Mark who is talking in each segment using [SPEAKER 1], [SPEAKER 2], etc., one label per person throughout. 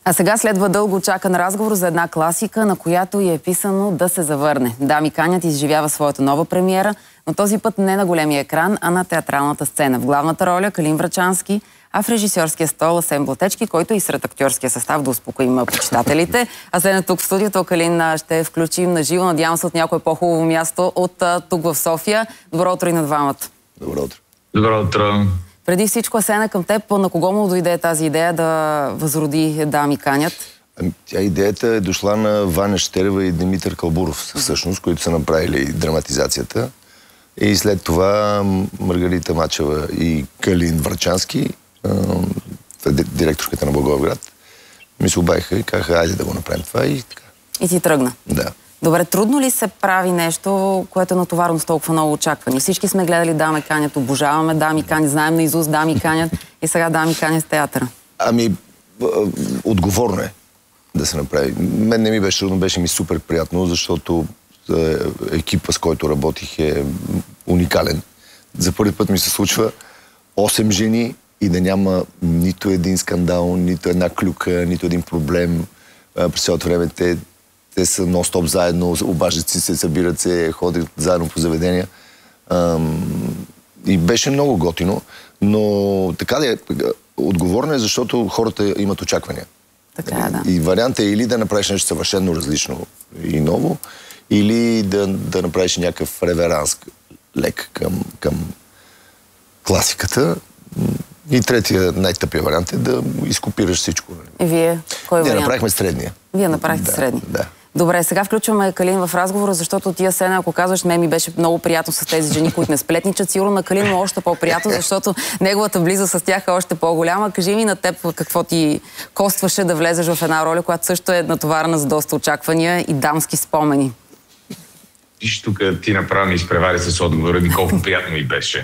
[SPEAKER 1] А сега следва дълго очакан разговор за една класика, на която й е писано да се завърне. Дами канят изживява своята нова премиера, но този път не на големия екран, а на театралната сцена. В главната роля Калин Врачански, а в режисьорския стол Асен Блатечки, който и сред актьорския състав, да успокоим почитателите. Асен е тук в студиото, Калин ще включим на живо, надявам се от някое по-хубаво място от тук в София. Добро утро и на двамата.
[SPEAKER 2] Добро утро.
[SPEAKER 3] Добро утро.
[SPEAKER 1] Преди всичко, Асена, към теб, на кого му дойде тази идея да възроди Дами канят?
[SPEAKER 2] Тя идеята е дошла на Ваня Щерева и Димитър Калбуров, всъщност, които са направили драматизацията. И след това Маргарита Мачева и Калин Врачански, директорката на Благоевград, ми се обадиха и казаха, айде да го направим това и така.
[SPEAKER 1] И ти тръгна?
[SPEAKER 2] Да.
[SPEAKER 1] Добре, трудно ли се прави нещо, което е натоварено с толкова много очаквани? Всички сме гледали Дами канят, обожаваме Дами канят, знаем наизуст Дами канят и сега Дами канят в театъра.
[SPEAKER 2] Ами, отговорно е да се направи. Мен не ми беше трудно, беше ми супер приятно, защото екипа, с който работих, е уникален. За първи път ми се случва 8 жени и да няма нито един скандал, нито една клюка, нито един проблем. През цялото време те са нон-стоп заедно, обаждат си се, събират се, ходят заедно по заведения. И беше много готино, но така да е, отговорно е, защото хората имат очаквания.
[SPEAKER 1] Така е, да.
[SPEAKER 2] И вариантът е или да направиш нещо съвършено различно и ново, или да направиш някакъв реверанс лек към класиката. И третия, най-тъпия вариант е да изкопираш всичко.
[SPEAKER 1] И вие? Кой вариант?
[SPEAKER 2] Ние направихме средния.
[SPEAKER 1] Вие направихте средния?
[SPEAKER 2] Да.
[SPEAKER 1] Добре, сега включваме Калин в разговора, защото ти, Асена, ако казваш, ми беше много приятно с тези жени, които не сплетничат, сигурно на Калин му още по-приятно, защото неговата близост с тях е още по-голяма. Кажи ми на теб какво ти костваше да влезеш в една роля, която също е натоварена с доста очаквания и дамски спомени.
[SPEAKER 3] Виж, тук ти направо ми изпревари с отговора ми, колко приятно ми беше.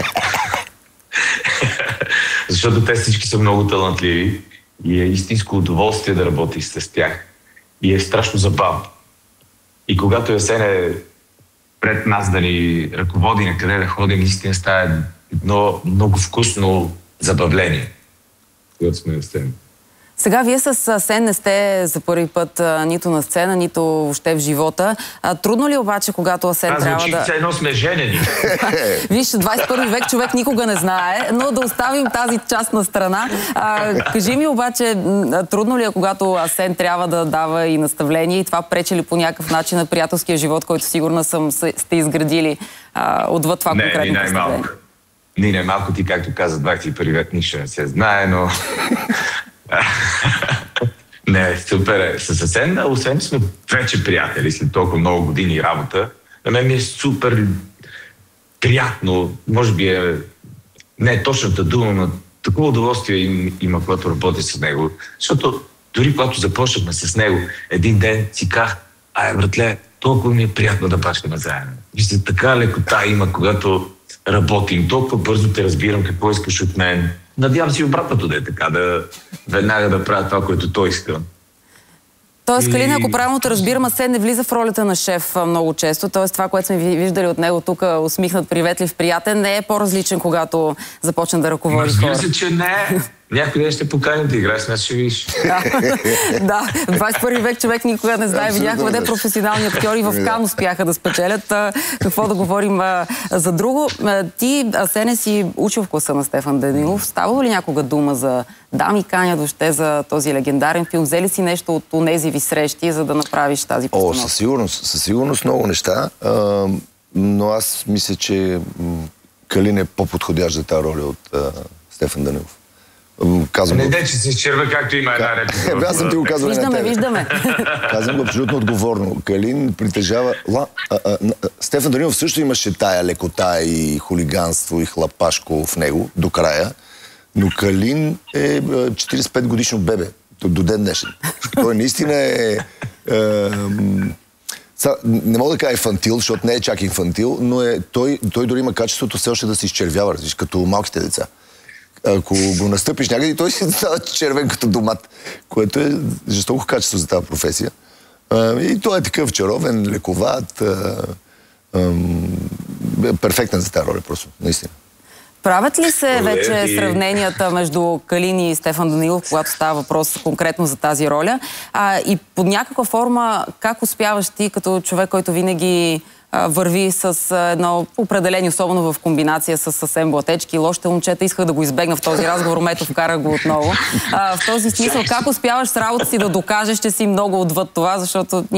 [SPEAKER 3] Защото те всички са много талантливи и е истинско удоволствие да работиш с тях. И е страшно забавно. И когато Асен е пред нас да ни ръководи на къде да ходим, наистина става едно много вкусно забавление. Когато сме на сцена.
[SPEAKER 1] Сега вие с Асен не сте за първи път нито на сцена, нито въобще в живота. Трудно ли обаче, когато Асен трябва да...
[SPEAKER 3] Аз едно сме женени.
[SPEAKER 1] Виж, 21 век човек никога не знае, но да оставим тази част на страна. Кажи ми обаче, трудно ли е, когато Асен трябва да дава и наставление и това пречи ли по някакъв начин на приятелския живот, който сигурно сте изградили отвъд това конкретно представление?
[SPEAKER 3] Не, най-малко ти, както каза, 21 век нищо не се знае, но... Не, супер е. С Асен, освен че сме вече приятели след толкова много години работа, на мен ми е супер приятно, може би не е точната дума, но такова удоволствие има, когато работя с него. Защото дори когато започнахме с него, един ден си казах, братле, толкова ми е приятно да бачкаме заедно. Вижте, така лекота има, когато работим. Толкова бързо те разбирам какво искаш от мен. Надявам си обратното да е така, да веднага да правя това, което той иска.
[SPEAKER 1] Тоест, Калин, ако правилно те разбирам, Асен не влиза в ролята на шеф много често. Тоест, това, което сме виждали от него тук, усмихнат, приветлив, приятен, не е по-различен, когато започне да ръководи хора.
[SPEAKER 3] Разбира се, че не. Някой ден ще поканим да играеш, нас ще видиш.
[SPEAKER 1] Да, 21 век човек никога не знае. Видяхме де професионални актьори в Кан успяха да спечелят. Какво да говорим за друго? Ти, Асене, си учил в класа на Стефан Данаилов. Ставало ли някога дума за Дами канят, въобще за този легендарен филм? Взели си нещо от онези ви срещи, за да направиш тази постановка?
[SPEAKER 2] Със сигурност много неща. Но аз мисля, че Калин е по-подходящ за тази роля от Стефан Данаилов.
[SPEAKER 3] Не дай, че се изчерва, както има една реплика.
[SPEAKER 2] Аз съм ти го казал.
[SPEAKER 1] Виждаме.
[SPEAKER 2] Казвам го абсолютно отговорно. Калин притежава... Стефан Данаилов също имаше тая лекота и хулиганство и хлапашко в него до края, но Калин е 45 годишно бебе до ден днешен. Той наистина е... Не мога да кажа инфантил, защото не е чак инфантил, но той дори има качеството все още да се изчервява, като малките деца. Ако го настъпиш някъде, той си става червен като домат, което е жестоко качество за тази професия. И той е такъв чаровен, лековат, перфектен за тази роля просто, наистина.
[SPEAKER 1] Правят ли се вече сравненията между Калин и Стефан Данаилов, когато става въпрос конкретно за тази роля? И под някаква форма, как успяваш ти, като човек, който винаги върви с едно определение, особено в комбинация с съвсем блатечки и лошите момчета? Исках да го избегна в този разговор, Метов вкара го отново. В този смисъл, как успяваш с работа си да докажеш, че си много отвъд това, защото